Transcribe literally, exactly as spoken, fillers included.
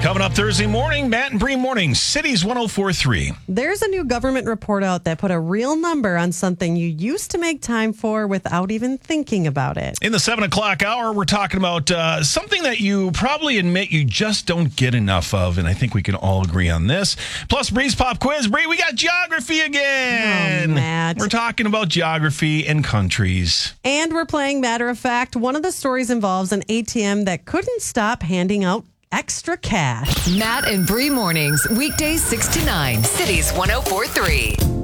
Coming up Thursday morning, Matt and Bree Morning, Cities one oh four point three. There's a new government report out that put a real number on something you used to make time for without even thinking about it. In the seven o'clock hour, we're talking about uh, something that you probably admit you just don't get enough of, and I think we can all agree on this. Plus, Bree's Pop Quiz. Bree, we got geography again. Oh, Matt. We're talking about geography and countries. And we're playing Matter of Fact. One of the stories involves an A T M that couldn't stop handing out extra cash. Matt and Bree Mornings, weekdays six to nine, Cities one oh four point three.